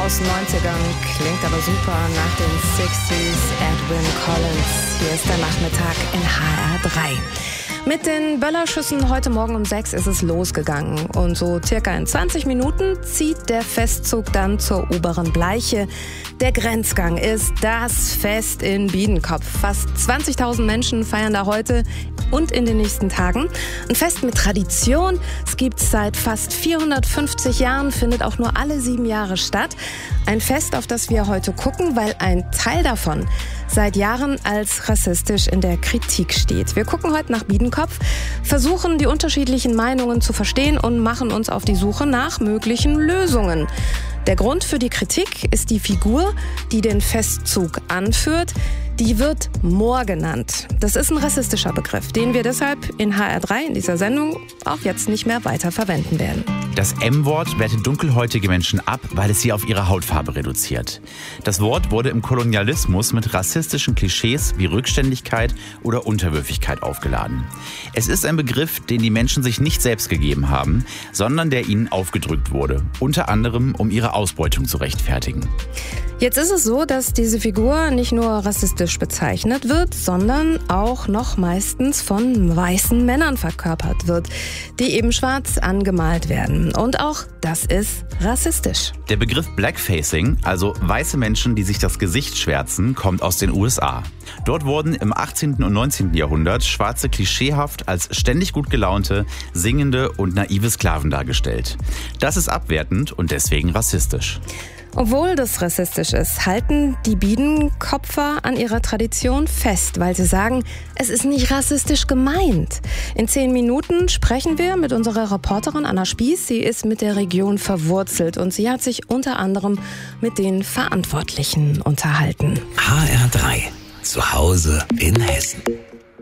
aus den 90ern, klingt aber super nach den 60s. Edwyn Collins, hier ist der Nachmittag in HR3. Mit den Böllerschüssen heute Morgen um 6 ist es losgegangen. Und so circa in 20 Minuten zieht der Festzug dann zur oberen Bleiche. Der Grenzgang ist das Fest in Biedenkopf. Fast 20.000 Menschen feiern da heute und in den nächsten Tagen. Ein Fest mit Tradition. Es gibt es seit fast 450 Jahren, findet auch nur alle 7 Jahre statt. Ein Fest, auf das wir heute gucken, weil ein Teil davon seit Jahren als rassistisch in der Kritik steht. Wir gucken heute nach Biedenkopf, versuchen die unterschiedlichen Meinungen zu verstehen und machen uns auf die Suche nach möglichen Lösungen. Der Grund für die Kritik ist die Figur, die den Festzug anführt. Die wird Moor genannt. Das ist ein rassistischer Begriff, den wir deshalb in HR3 in dieser Sendung auch jetzt nicht mehr weiter verwenden werden. Das M-Wort wertet dunkelhäutige Menschen ab, weil es sie auf ihre Hautfarbe reduziert. Das Wort wurde im Kolonialismus mit rassistischen Klischees wie Rückständigkeit oder Unterwürfigkeit aufgeladen. Es ist ein Begriff, den die Menschen sich nicht selbst gegeben haben, sondern der ihnen aufgedrückt wurde, unter anderem um ihre Ausbeutung zu rechtfertigen. Jetzt ist es so, dass diese Figur nicht nur rassistisch bezeichnet wird, sondern auch noch meistens von weißen Männern verkörpert wird, die eben schwarz angemalt werden. Und auch das ist rassistisch. Der Begriff Blackfacing, also weiße Menschen, die sich das Gesicht schwärzen, kommt aus den USA. Dort wurden im 18. und 19. Jahrhundert Schwarze klischeehaft als ständig gut gelaunte, singende und naive Sklaven dargestellt. Das ist abwertend und deswegen rassistisch. Obwohl das rassistisch ist, halten die Biedenkopfer an ihrer Tradition fest, weil sie sagen, es ist nicht rassistisch gemeint. In 10 Minuten sprechen wir mit unserer Reporterin Anna Spieß. Sie ist mit der Region verwurzelt und sie hat sich unter anderem mit den Verantwortlichen unterhalten. HR3, zu Hause in Hessen.